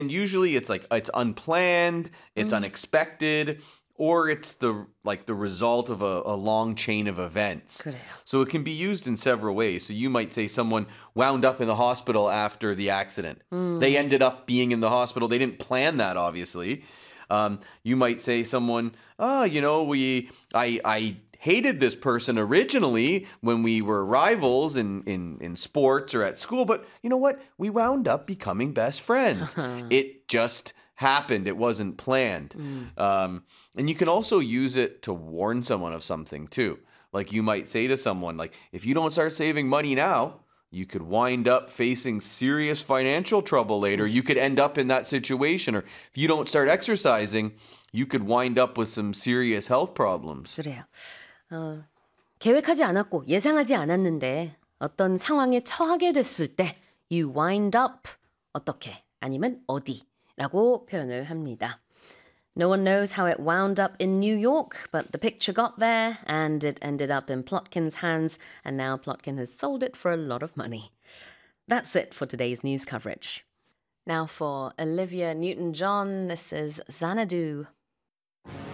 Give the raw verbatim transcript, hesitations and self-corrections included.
And usually it's like it's unplanned, it's 음. unexpected, or it's the like the result of a, a long chain of events. 그래요. So it can be used in several ways. So you might say someone wound up in the hospital after the accident. They 음. ended up being in the hospital. They didn't plan that, obviously. Um, you might say someone, oh, you know, we I I hated this person originally when we were rivals in, in, in sports or at school, but you know what? We wound up becoming best friends. It just happened. It wasn't planned. 음. Um, and you can also use it to warn someone of something too. Like you might say to someone, like, if you don't start saving money now, you could wind up facing serious financial trouble later. You could end up in that situation. Or if you don't start exercising, you could wind up with some serious health problems. 그래요. 어, 계획하지 않았고 예상하지 않았는데 어떤 상황에 처하게 됐을 때 you wind up 어떻게 아니면 어디라고 표현을 합니다. No one knows how it wound up in New York, but the picture got there and it ended up in Plotkin's hands, and now Plotkin has sold it for a lot of money. That's it for today's news coverage. Now for Olivia Newton-John, this is Xanadu.